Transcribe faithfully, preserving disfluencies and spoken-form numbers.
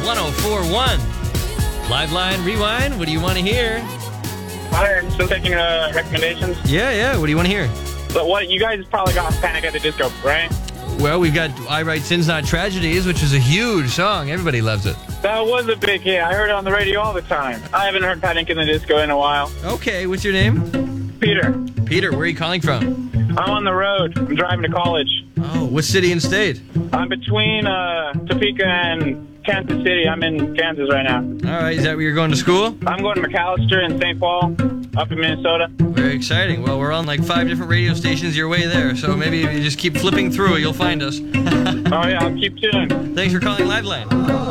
one oh four point one. Live Line Rewind, what do you want to hear? Hi, I'm still taking uh, recommendations. Yeah, yeah, what do you want to hear? But what, you guys probably got Panic at the Disco, right? Well, we've got I Write Sins Not Tragedies, which is a huge song. Everybody loves it. That was a big hit. I heard it on the radio all the time. I haven't heard Panic in the Disco in a while. Okay, what's your name? Peter, Peter, where are you calling from? I'm on the road. I'm driving to college. Oh, what city and state? I'm between uh, Topeka and Kansas City. I'm in Kansas right now. All right, is that where you're going to school? I'm going to McAllister in Saint Paul, up in Minnesota. Very exciting. Well, we're on like five different radio stations your way there, so maybe if you just keep flipping through it, you'll find us. Oh, yeah, I'll keep tuned. Thanks for calling Live Line.